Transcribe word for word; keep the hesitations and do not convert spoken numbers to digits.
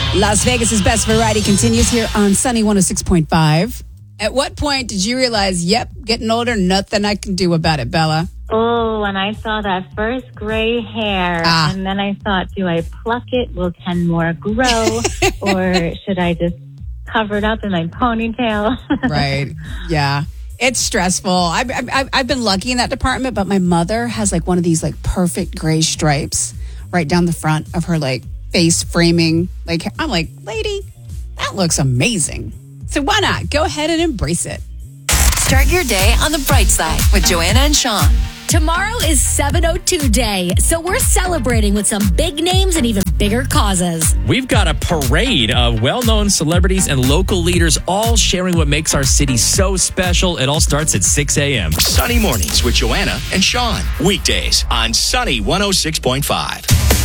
Las Vegas' best variety continues here on Sunny one oh six point five. At what point did you realize, yep, getting older, nothing I can do about it, Bella? Oh, when I saw that first gray hair, Ah. and then I thought, do I pluck it? Will ten more grow? Or should I just cover it up in my ponytail? Right. Yeah. It's stressful. I've, I've, I've been lucky in that department, but my mother has like one of these like perfect gray stripes right down the front of her like face framing. Like, I'm like, lady, that looks amazing. So why not? Go ahead and embrace it. Start your day on the bright side with Joanna and Sean. Tomorrow is seven oh two Day, so we're celebrating with some big names and even bigger causes. We've got a parade of well-known celebrities and local leaders all sharing what makes our city so special. It all starts at six a.m. Sunny mornings with Joanna and Sean. Weekdays on Sunny one oh six point five.